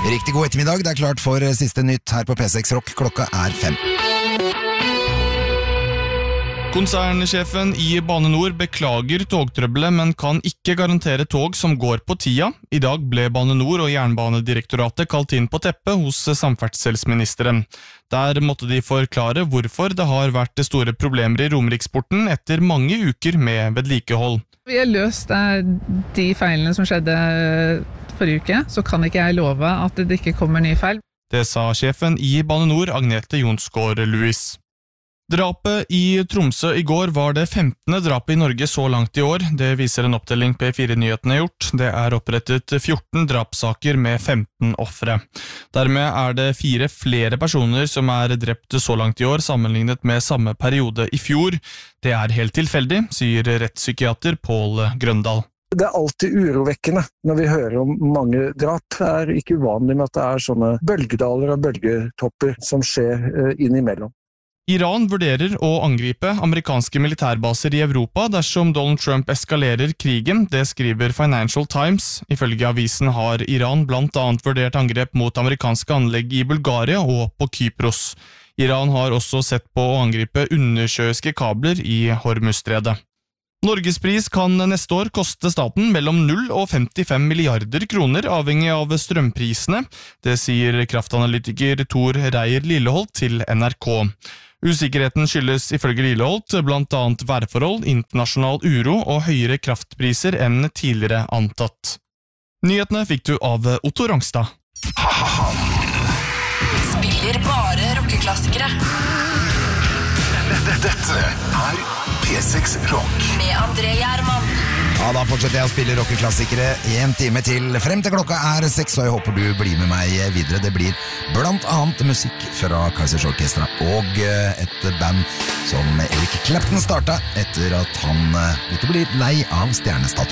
Riktig god ettermiddag, det klart for siste nytt her på P6 Rock. Klokka 5. Konsernsjefen i Bane NOR beklager togtrøbbelet, men kan ikke garantere tog som går på tida. I dag ble Bane NOR og Jernbanedirektoratet kalt inn på teppet hos samferdselsministeren. Der måtte de forklare hvorfor det har vært store problemer i Romeriksporten etter mange uker med vedlikehold. Vi har løst de feilene som skjedde forrige uke, så kan ikke jeg love at det ikke kommer nye feil. Det sa sjefen i Bane NOR, Agnete Jonsgaard-Louis. Drapet i Tromsø i går var det 15. drapet i Norge så langt i år. Det viser en opptelling P4-nyhetene har gjort. Det er opprettet 14 drapssaker med 15 ofre. Dermed det 4 flere personer som drept så langt i år, sammenlignet med samme periode i fjor. Det helt tilfeldig, sier rettspsykiater Pål Grøndal. Det alltid urovekkende når vi hører om mange drap. Det ikke uvanlig med at det sånne bølgedaler og bølgetopper som skjer innimellom. Iran vurderer å angripe amerikanske militærbaser i Europa dersom Donald Trump eskalerer krigen, det skriver Financial Times. Ifølge avisen har Iran blant annet vurdert angrep mot amerikanske anlegg i Bulgaria og på Kypros. Iran har også sett på å angripe undersjøiske kabler i Hormuzstredet. Norgespris kan neste år koste staten mellom 0 og 55 milliarder kroner, avhengig av strømprisene. Det sier kraftanalytiker Tor Reier Lilleholt til NRK. Usikkerheten skyldes ifølge Lilleholt blant annet værforhold, internasjonal uro og høyere kraftpriser enn tidligere antatt. Nyhetene fikk du av Otto Rangstad. Spiller bare rockeklassikere. Dette P6 Rock med André Gjerman. Ja, da fortsetter jeg å spille rockeklassikere 1 time til, frem til klokka 6, og jeg håper du blir med meg videre. Det blir blant annet musikk fra Kaizers Orkestra og et band som Eric Clapton startet etter at han begynte å bli lei av stjernestatus.